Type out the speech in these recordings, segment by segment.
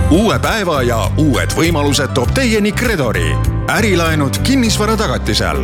Uue päeva ja uued võimalused toob teieni Credori. Ärilaenud kinnisvara tagatisel.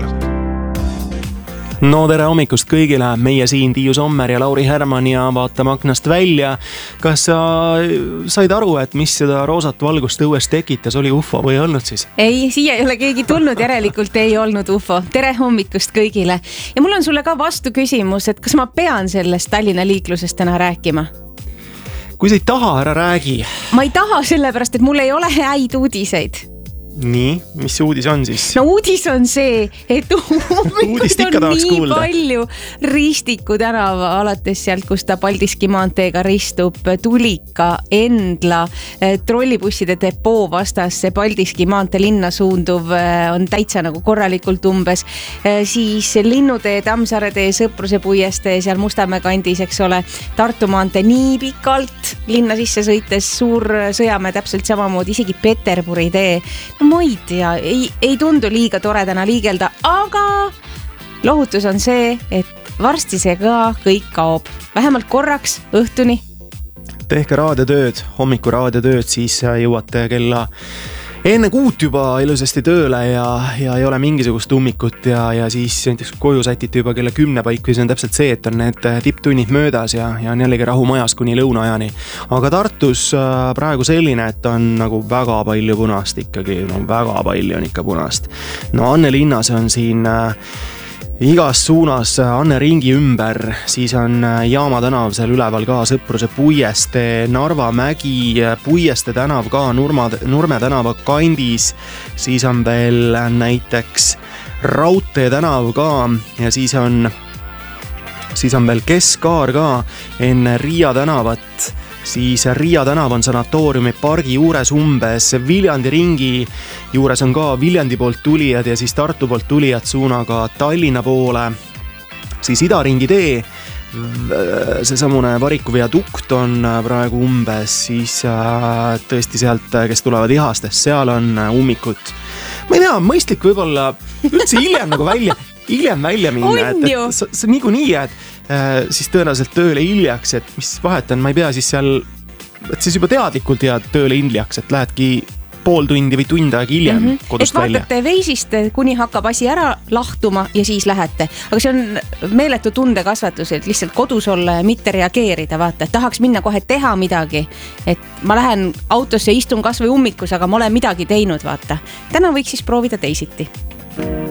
No tere hommikust kõigile, meie siin Tiiu Sommer ja Lauri Herman ja vaatame aknast välja. Kas sa said aru, et mis seda roosat valgust õues tekitas, oli UFO või ei olnud siis? Ei, siia ei ole keegi tulnud, järelikult ei olnud UFO. Tere hommikust kõigile. Ja mul on sulle ka vastu küsimus, et kas ma pean sellest Tallinna liiklusest täna rääkima? Kui sa ei taha, ära räägi. Ma ei taha sellepärast, et mul ei ole häid uudiseid. Nii, mis uudis on siis? No uudis on see, et Uudist ikka tahaks kuulda. Palju Ristiku tänava alates sealt, kus ta Paldiski maanteega ristub Tulika, Endla, trollibusside depoo vastas, see Paldiski maantee linna suunduv on täitsa nagu korralikult umbes. Siis Linnutee, Tammsaare tee, Sõpruse puiestee, seal Mustamäe kandis, eks ole, Tartu maantee nii pikalt linna sisse sõites, Suur Sõjamäe täpselt samamoodi, isegi Peterburi tee. Ma ei tea, ei tundu liiga toredana liigelda, aga lohutus on see, et varsti see ka kõik kaob. Vähemalt korraks õhtuni. Tehke raadiotööd, hommiku raadiotööd, siis jõuate kella enne 6 juba ilusasti tööle ja ei ole mingisugust ummikut ja siis näiteks koju sätite juba kella 10 paik, või see on täpselt see, et on need tipptunnid möödas ja on jällegi rahu majas kuni lõunaajani. Aga Tartus praegu selline, et on nagu väga palju punast ikkagi, no väga palju on ikka punast. No Anne linnas on siin igas suunas Anne ringi ümber, siis on Jaama tänav seal üleval ka, Sõpruse puiestee, Narva mägi, Puieste tänav ka, Nurme tänava kandis, siis on veel näiteks Raudtee tänav ka ja siis on veel Keskaar ka enne Riia tänavat. Siis Riia tänav on sanatooriumi pargi juures umbes, Viljandi ringi juures on ka Viljandi poolt tulijad ja siis Tartu poolt tulijad suunaga Tallinna poole. Siis Idaringi tee, see samune Variku viadukt on praegu umbes, siis tõesti sealt, kes tulevad ihastest, seal on ummikut. Ma ei tea, mõistlik võib-olla üldse hiljem välja minna, et see niiku nii, et siis tõenäoliselt tööle hiljaks, et mis vahet on, ma ei pea siis seal, et siis juba teadlikult jääd tööle hiljaks, et lähedki pool tundi või tund aega hiljem kodust välja. Et vaatate veisist, kuni hakkab asi ära lahtuma ja siis lähete. Aga see on meeletu tundekasvatus, et lihtsalt kodus olla ja mitte reageerida, vaata, et tahaks minna kohe teha midagi. Et ma lähen autosse, istun kas või ummikus, aga ma olen midagi teinud, vaata. Täna võiks siis proovida teisiti.